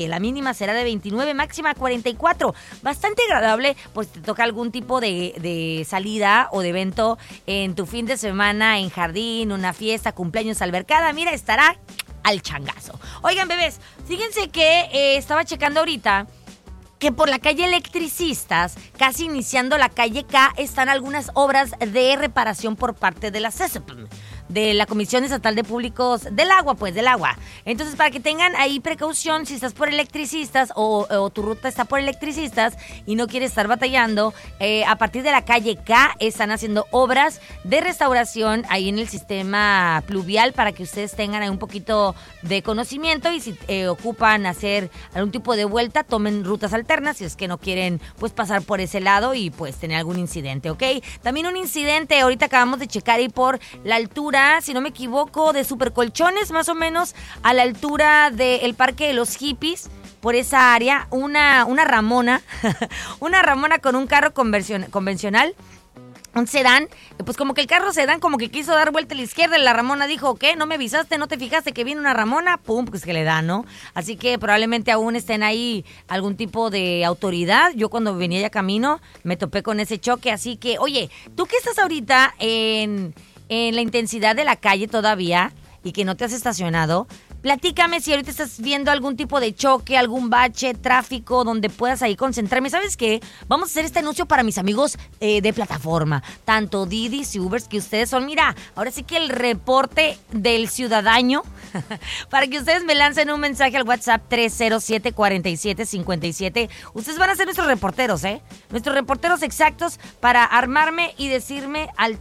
La mínima será de 29, máxima 44. Bastante agradable, pues te toca algún tipo de salida o de evento en tu fin de semana, en jardín, una fiesta, cumpleaños, albercada. Mira, estará al changazo. Oigan, bebés, fíjense que estaba checando ahorita que por la calle Electricistas, casi iniciando la calle K, están algunas obras de reparación por parte de la CESEPM, de la Comisión Estatal de Públicos del Agua, del agua. Entonces, para que tengan ahí precaución, si estás por Electricistas o tu ruta está por Electricistas y no quieres estar batallando, a partir de la calle K están haciendo obras de restauración ahí en el sistema pluvial para que ustedes tengan ahí un poquito de conocimiento y si ocupan hacer algún tipo de vuelta, tomen rutas alternas si es que no quieren pues pasar por ese lado y pues tener algún incidente, ¿ok? También un incidente, ahorita acabamos de checar ahí por la altura, si no me equivoco, de Supercolchones, más o menos a la altura del Parque de los Hippies, por esa área, una Ramona, una Ramona con un carro convencional, un sedán, pues como que el carro sedán como que quiso dar vuelta a la izquierda y la Ramona dijo, ¿qué? ¿No me avisaste? ¿No te fijaste que viene una Ramona? Pum, pues que le da, ¿no? Así que probablemente aún estén ahí algún tipo de autoridad. Yo cuando venía ya camino me topé con ese choque, así que, oye, tú que estás ahorita en la intensidad de la calle todavía y que no te has estacionado, platícame si ahorita estás viendo algún tipo de choque, algún bache, tráfico, donde puedas ahí concentrarme. ¿Sabes qué? Vamos a hacer este anuncio para mis amigos de plataforma, tanto Didis y Ubers, que ustedes son, mira, ahora sí que el reporte del ciudadano, para que ustedes me lancen un mensaje al WhatsApp 307-4757. Ustedes van a ser nuestros reporteros, nuestros reporteros exactos para armarme y decirme al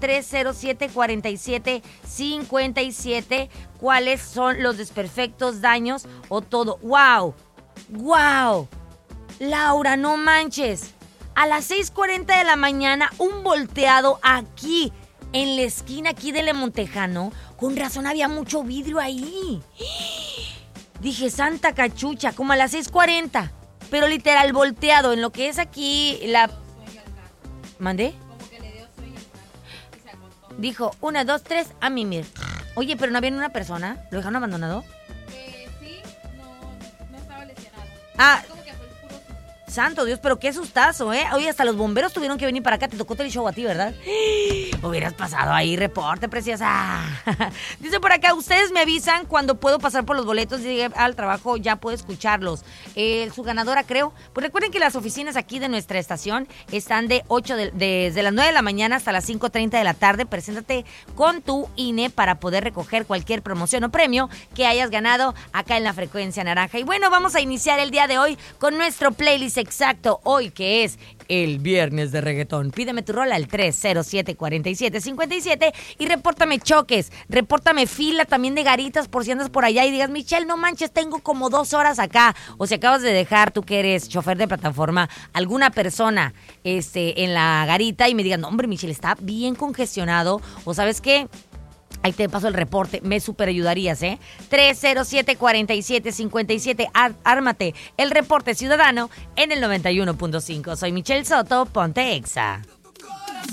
307-4757 cuáles son los desperfectos, daños o todo. ¡Wow! ¡Wow! Laura, no manches. A las 6:40 de la mañana, un volteado aquí, en la esquina aquí de Le Montejano. Con razón había mucho vidrio ahí. Dije, santa cachucha, como a las 6:40. Pero literal, volteado, en lo que es aquí la... ¿Mandé? Como que le dio sueño al carro y se acostó. Dijo, 1, 2, 3, a mimir. Oye, pero no había ni una persona. ¿Lo dejaron abandonado? Sí, no estaba lesionado. Ah, como que fue el puro susto. Santo Dios, pero qué sustazo, Oye, hasta los bomberos tuvieron que venir para acá. Te tocó el show a ti, ¿verdad? Hubieras pasado ahí, reporte, preciosa. Dice por acá, ustedes me avisan cuando puedo pasar por los boletos. Llegué al trabajo, ya puedo escucharlos. Su ganadora, creo. Pues recuerden que las oficinas aquí de nuestra estación están desde las 9 de la mañana hasta las 5:30 de la tarde. Preséntate con tu INE para poder recoger cualquier promoción o premio que hayas ganado acá en la Frecuencia Naranja. Y bueno, vamos a iniciar el día de hoy con nuestro playlist exacto. Hoy que es el viernes de reggaetón. Pídeme tu rola al 307-4757 y repórtame choques, repórtame fila también de garitas por si andas por allá y digas, Michelle, no manches, tengo como 2 horas acá. O si acabas de dejar, tú que eres chofer de plataforma, alguna persona en la garita y me digan, no, hombre, Michelle, está bien congestionado. O ¿sabes qué? Ahí te paso el reporte, me super ayudarías, 307-4757, ármate el reporte ciudadano en el 91.5. Soy Michelle Soto, ponte Exa.